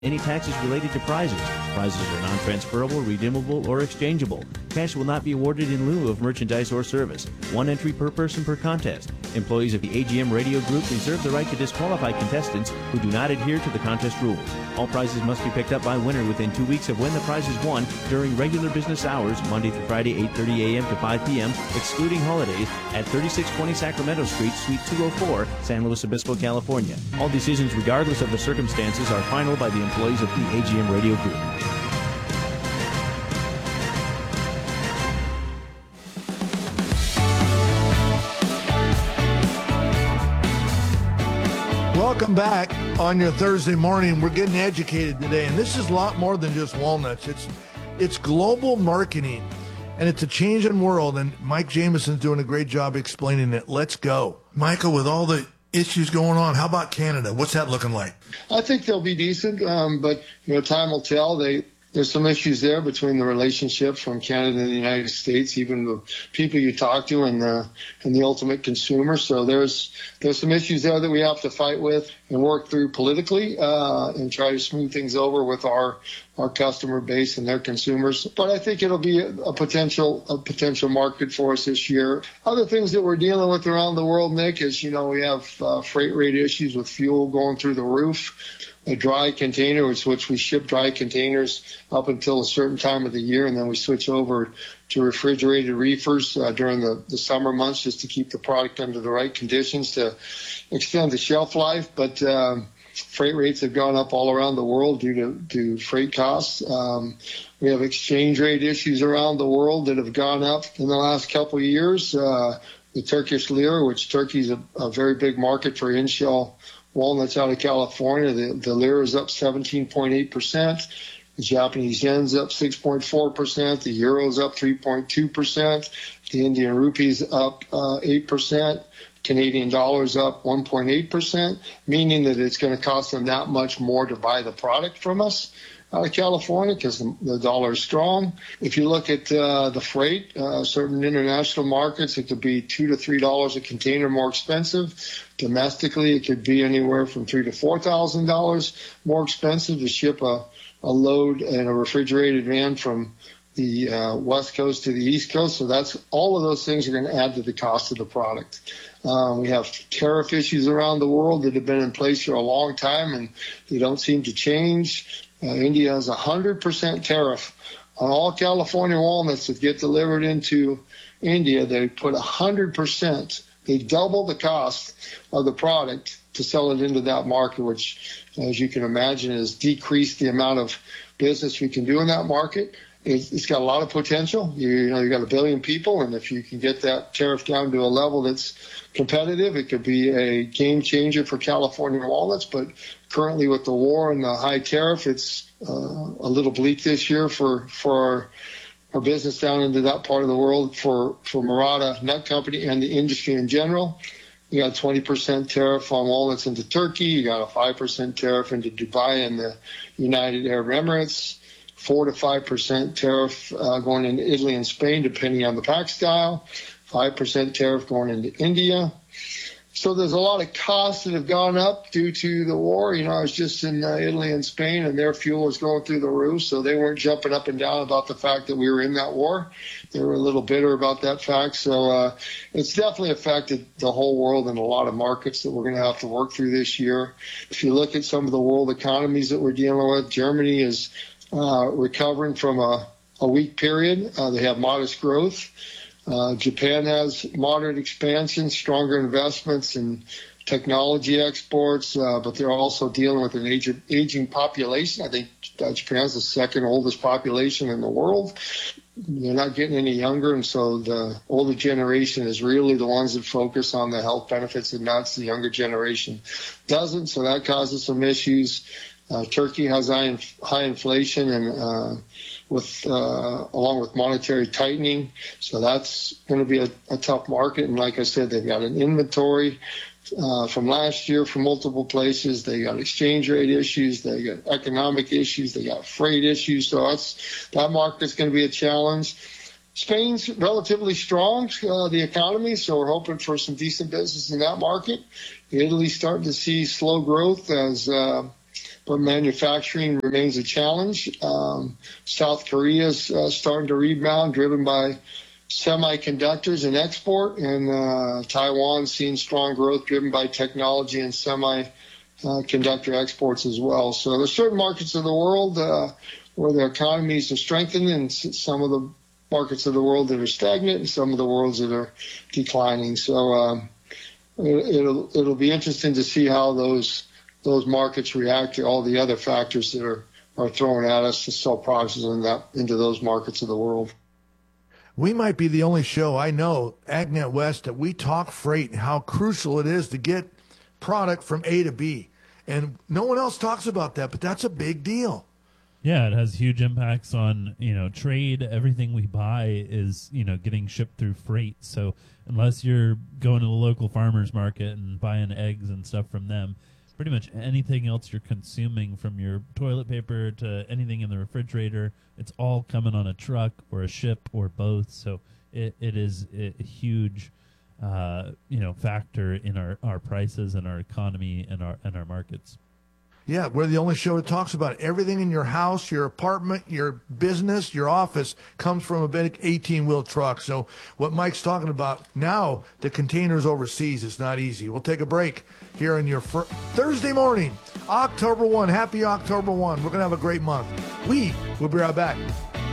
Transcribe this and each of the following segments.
any taxes related to prizes. Prizes are non-transferable, redeemable, or exchangeable. Cash will not be awarded in lieu of merchandise or service. One entry per person per contest. Employees of the AGM Radio Group reserve the right to disqualify contestants who do not adhere to the contest rules. All prizes must be picked up by winner within 2 weeks of when the prize is won during regular business hours, Monday through Friday, 8:30 a.m. to 5 p.m., excluding holidays, at 3620 Sacramento Street, Suite 204, San Luis Obispo, California. All decisions, regardless of the circumstances, are final by the employees of the AGM Radio Group. Welcome back on your Thursday morning. We're getting educated today, and this is a lot more than just walnuts. It's global marketing, and it's a changing world, and Mike Jameson's doing a great job explaining it. Let's go. Michael, with all the issues going on, how about Canada? What's that looking like? I think they'll be decent, but time will tell. There's some issues there between the relationship from Canada and the United States, even the people you talk to and the ultimate consumer. So there's some issues there that we have to fight with and work through politically and try to smooth things over with our customer base and their consumers. But I think it'll be a potential market for us this year. Other things that we're dealing with around the world, Nick, is we have freight rate issues with fuel going through the roof. A dry container, which we ship dry containers up until a certain time of the year, and then we switch over to refrigerated reefers during the summer months just to keep the product under the right conditions to extend the shelf life. But freight rates have gone up all around the world due to freight costs. We have exchange rate issues around the world that have gone up in the last couple of years. The Turkish lira, which Turkey is a very big market for in-shell walnuts out of California, the lira is up 17.8%. The Japanese yen's up 6.4%. The euro's up 3.2%. The Indian rupee's up 8%. Canadian dollar's up 1.8%, meaning that it's going to cost them that much more to buy the product from us out of California because the dollar is strong. If you look at the freight, certain international markets, it could be $2 to $3 a container more expensive. Domestically, it could be anywhere from $3,000 to $4,000 more expensive to ship a load in a refrigerated van from the West Coast to the East Coast. So that's all of those things are going to add to the cost of the product. We have tariff issues around the world that have been in place for a long time, and they don't seem to change. India has 100% tariff on all California walnuts that get delivered into India. They put 100%. They double the cost of the product to sell it into that market, which, as you can imagine, has decreased the amount of business we can do in that market. It's got a lot of potential. You got 1 billion people, and if you can get that tariff down to a level that's competitive, it could be a game changer for California walnuts. But currently, with the war and the high tariff, it's a little bleak this year for our business down into that part of the world for Murata Nut Company and the industry in general. You got 20% tariff on walnuts into Turkey. You got a 5% tariff into Dubai and the United Arab Emirates. 4 to 5% tariff going into Italy and Spain, depending on the pack style. 5% tariff going into India. So there's a lot of costs that have gone up due to the war. I was just in Italy and Spain, and their fuel was going through the roof, so they weren't jumping up and down about the fact that we were in that war. They were a little bitter about that fact. So it's definitely affected the whole world and a lot of markets that we're going to have to work through this year. If you look at some of the world economies that we're dealing with, Germany is recovering from a weak period. They have modest growth. Japan has moderate expansion, stronger investments in technology exports, but they're also dealing with an aging population. I think Japan's the second oldest population in the world. They're not getting any younger, and so the older generation is really the ones that focus on the health benefits of nuts. The younger generation doesn't, so that causes some issues. Turkey has high inflation and along with monetary tightening, so that's going to be a tough market. And like I said, they've got an inventory from last year from multiple places. They got exchange rate issues. They got economic issues. They got freight issues. So that market's going to be a challenge. Spain's relatively strong, the economy, so we're hoping for some decent business in that market. Italy's starting to see slow growth but but manufacturing remains a challenge. South Korea is starting to rebound, driven by semiconductors and export, and Taiwan seeing strong growth driven by technology and semiconductor exports as well. So there's certain markets of the world where the economies are strengthening, and some of the markets of the world that are stagnant, and some of the worlds that are declining. So it'll be interesting to see how those markets react to all the other factors that are thrown at us to sell products into those markets of the world. We might be the only show I know, AgNet West, that we talk freight and how crucial it is to get product from A to B. And no one else talks about that, but that's a big deal. Yeah, it has huge impacts on, trade. Everything we buy is, getting shipped through freight. So unless you're going to the local farmer's market and buying eggs and stuff from them, pretty much anything else you're consuming, from your toilet paper to anything in the refrigerator, it's all coming on a truck or a ship or both. So it is a huge, factor in our prices and our economy and our markets. Yeah, we're the only show that talks about it. Everything in your house, your apartment, your business, your office comes from a big 18-wheel truck. So what Mike's talking about now, the containers overseas, is not easy. We'll take a break here on your Thursday morning, October 1. Happy October 1. We're going to have a great month. We'll be right back.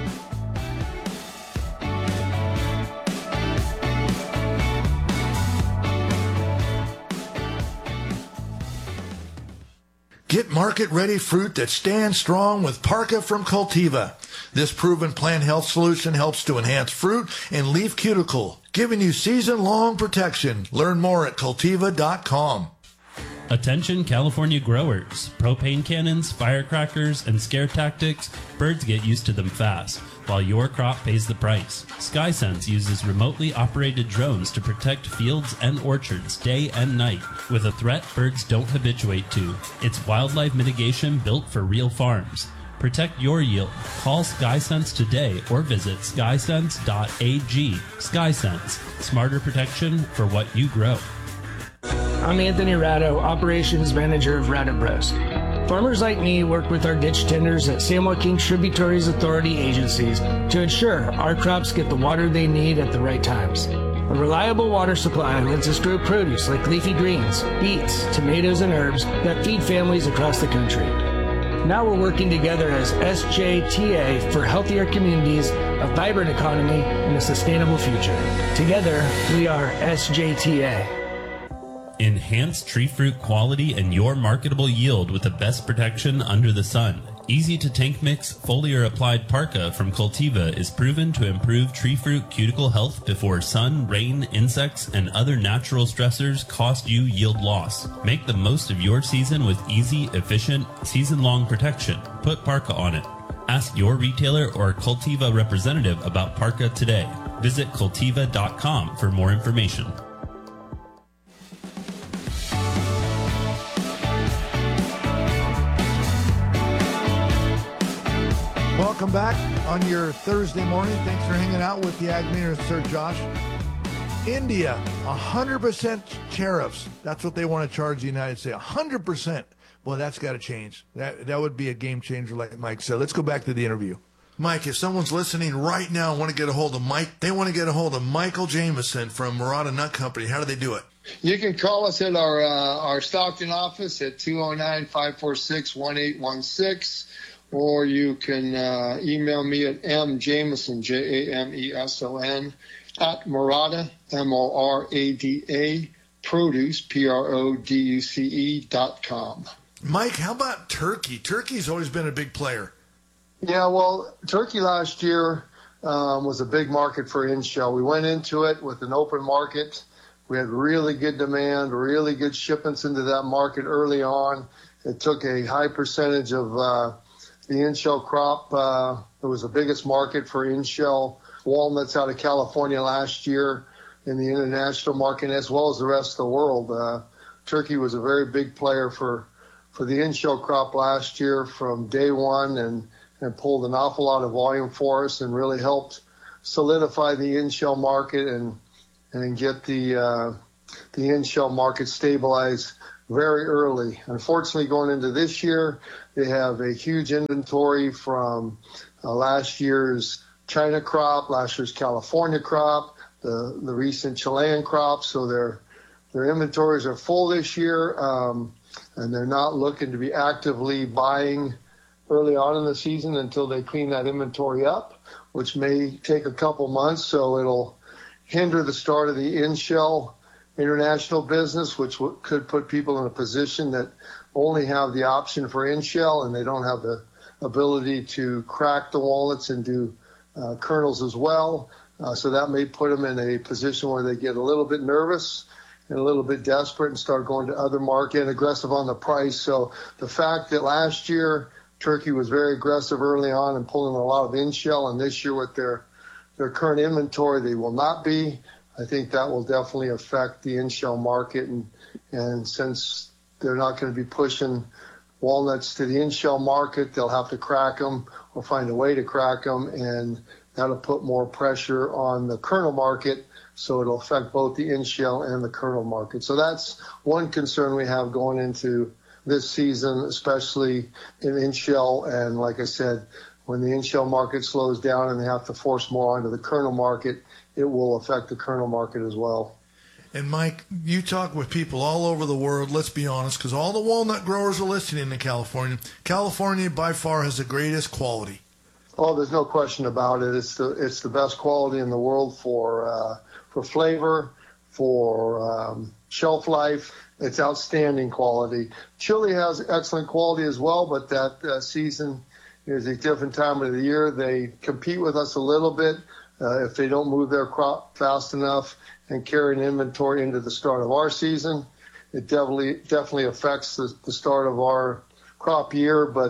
Get market-ready fruit that stands strong with Parka from Cultiva. This proven plant health solution helps to enhance fruit and leaf cuticle, giving you season-long protection. Learn more at Cultiva.com. Attention California growers. Propane cannons, firecrackers, and scare tactics, birds get used to them fast, while your crop pays the price. SkySense uses remotely operated drones to protect fields and orchards day and night with a threat birds don't habituate to. It's wildlife mitigation built for real farms. Protect your yield. Call SkySense today or visit skysense.ag. SkySense, smarter protection for what you grow. I'm Anthony Ratto, Operations Manager of Ratto Bros. Farmers like me work with our ditch tenders at San Joaquin Tributaries Authority agencies to ensure our crops get the water they need at the right times. A reliable water supply lets us grow produce like leafy greens, beets, tomatoes, and herbs that feed families across the country. Now we're working together as SJTA for healthier communities, a vibrant economy, and a sustainable future. Together, we are SJTA. Enhance tree fruit quality and your marketable yield with the best protection under the sun. Easy to tank mix foliar applied Parka from Cultiva is proven to improve tree fruit cuticle health before sun, rain, insects, and other natural stressors cost you yield loss. Make the most of your season with easy, efficient, season-long protection. Put Parka on it. Ask your retailer or Cultiva representative about Parka today. Visit Cultiva.com for more information. Welcome back on your Thursday morning. Thanks for hanging out with the Ag Meter, Sir Josh. India, 100% tariffs. That's what they want to charge the United States. 100%. Well, that's got to change. That would be a game changer, like Mike said. Let's go back to the interview. Mike, if someone's listening right now and want to get a hold of Mike, they want to get a hold of Michael Jamison from Murata Nut Company. How do they do it? You can call us at our Stockton office at 209-546-1816. Or you can email me at mjameson, Jameson, at Murata, MORADA, produce, PRODUCE.com. Mike, how about turkey? Turkey's always been a big player. Yeah, well, turkey last year was a big market for in-shell. We went into it with an open market. We had really good demand, really good shipments into that market early on. It took a high percentage of the in-shell crop. It was the biggest market for in-shell walnuts out of California last year in the international market, as well as the rest of the world. Turkey was a very big player for the in-shell crop last year from day one, and pulled an awful lot of volume for us and really helped solidify the in-shell market and get the in-shell market stabilized very early. Unfortunately, going into this year, they have a huge inventory from last year's China crop, last year's California crop, the recent Chilean crop. So their inventories are full this year, and they're not looking to be actively buying early on in the season until they clean that inventory up, which may take a couple months. So it'll hinder the start of the in-shell international business, which could put people in a position that only have the option for in-shell and they don't have the ability to crack the walnuts and do kernels as well. So that may put them in a position where they get a little bit nervous and a little bit desperate and start going to other market and aggressive on the price. So the fact that last year Turkey was very aggressive early on and pulling a lot of in-shell, and this year with their current inventory, they will not be. I think that will definitely affect the in-shell market. And since they're not going to be pushing walnuts to the in-shell market, they'll have to crack them or find a way to crack them, and that'll put more pressure on the kernel market. So it'll affect both the in-shell and the kernel market. So that's one concern we have going into this season, especially in in-shell. And like I said, when the in-shell market slows down and they have to force more onto the kernel market, it will affect the kernel market as well. And Mike, you talk with people all over the world, let's be honest, because all the walnut growers are listening in California. California by far has the greatest quality. Oh, there's no question about it. It's the best quality in the world for flavor, for shelf life. It's outstanding quality. Chile has excellent quality as well, but that season is a different time of the year. They compete with us a little bit if they don't move their crop fast enough and carry an inventory into the start of our season. It definitely affects the start of our crop year, but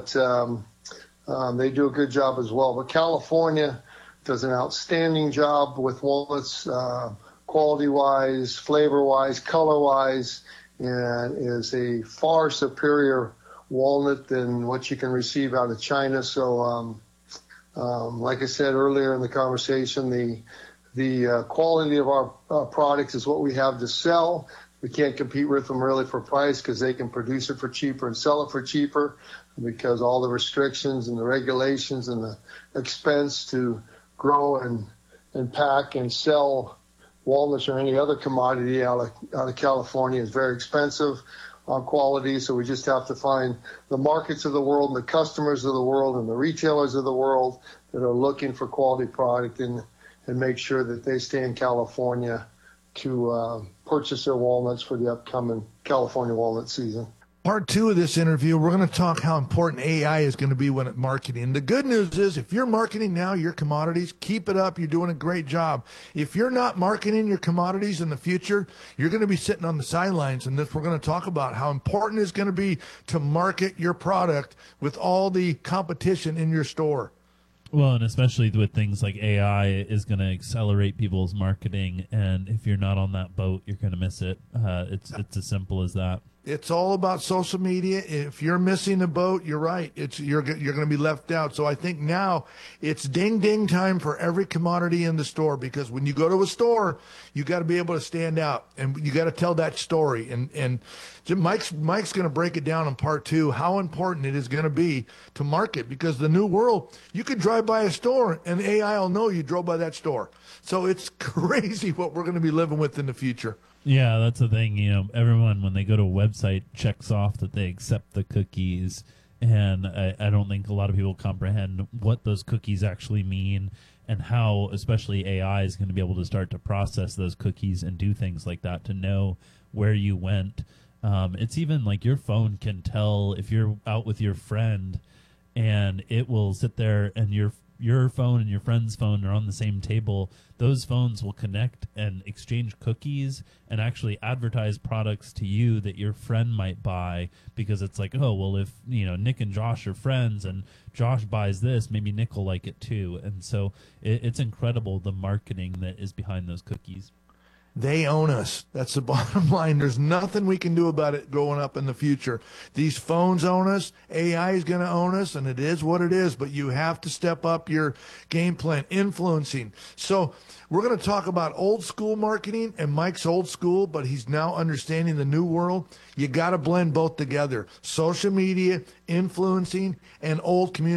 they do a good job as well. But California does an outstanding job with walnuts, quality-wise, flavor-wise, color-wise, and is a far superior walnut than what you can receive out of China. So, like I said earlier in the conversation, the quality of our products is what we have to sell. We can't compete with them really for price because they can produce it for cheaper and sell it for cheaper, because all the restrictions and the regulations and the expense to grow and pack and sell walnuts or any other commodity out of California is very expensive on quality. So we just have to find the markets of the world and the customers of the world and the retailers of the world that are looking for quality product and make sure that they stay in California to purchase their walnuts for the upcoming California walnut season. Part 2 of this interview, we're going to talk how important AI is going to be when at marketing. The good news is if you're marketing now your commodities, keep it up. You're doing a great job. If you're not marketing your commodities in the future, you're going to be sitting on the sidelines. And this, we're going to talk about how important it's going to be to market your product with all the competition in your store. Well, and especially with things like AI is going to accelerate people's marketing. And if you're not on that boat, you're going to miss it. It's as simple as that. It's all about social media. If you're missing the boat, you're right. You're going to be left out. So I think now it's ding ding time for every commodity in the store, because when you go to a store, you got to be able to stand out and you got to tell that story. And Mike's going to break it down in part 2 how important it is going to be to market, because the new world, you could drive by a store and AI will know you drove by that store. So it's crazy what we're going to be living with in the future. Yeah, that's the thing. You know, everyone, when they go to a website, checks off that they accept the cookies. And I don't think a lot of people comprehend what those cookies actually mean and how especially AI is going to be able to start to process those cookies and do things like that to know where you went. It's even like your phone can tell if you're out with your friend, and it will sit there and your phone and your friend's phone are on the same table. Those phones will connect and exchange cookies and actually advertise products to you that your friend might buy, because it's like, oh, well, if, you know, Nick and Josh are friends and Josh buys this, maybe Nick will like it too. And so it's incredible the marketing that is behind those cookies. They own us. That's the bottom line. There's nothing we can do about it going up in the future. These phones own us. AI is going to own us, and it is what it is. But you have to step up your game plan, influencing. So we're going to talk about old school marketing, and Mike's old school, but he's now understanding the new world. You got to blend both together. Social media, influencing, and old community.